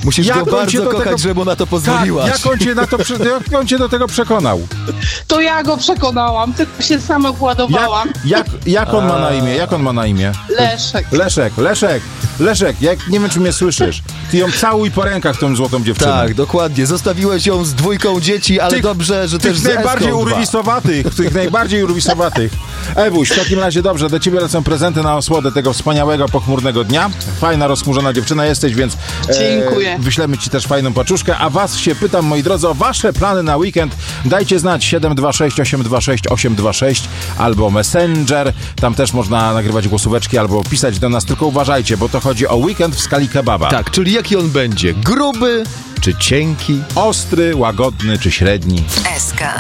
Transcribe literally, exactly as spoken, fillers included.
Musisz Jak go on cię bardzo do kochać, tego- żeby mu na to Tak, pozwoliłaś. jak on cię na to, przy- jak on cię do tego przekonał? To ja go przekonałam, tylko się sama Jak, władowałam. jak, jak on ma na imię? Jak on ma na imię? Leszek. Leszek, Leszek, Leszek, jak, nie wiem, czy mnie słyszysz. Ty ją całuj po rękach, tą złotą dziewczynę. Tak, dokładnie. Zostawiłeś ją z dwójką dzieci, ale Tych- dobrze, że Tych też z najbardziej Eską dwa. urwisowatych, tych najbardziej urwisowatych. Ewuś, w takim razie dobrze, do ciebie lecą prezenty na osłodę tego wspaniałego, pochmurnego dnia. Fajna, rozchmurzona dziewczyna jesteś, więc Dziękuję. wyślemy ci też fajną paczuszkę. A was się pytam, moi drodzy, o wasze plany na weekend. Dajcie znać siedem dwa sześć osiem dwa sześć osiem dwa sześć albo Messenger. Tam też można nagrywać głosóweczki albo pisać do nas, tylko uważajcie, bo to chodzi o weekend w skali kebaba. Tak, czyli jaki on będzie? Gruby czy cienki? Ostry, łagodny czy średni. S K.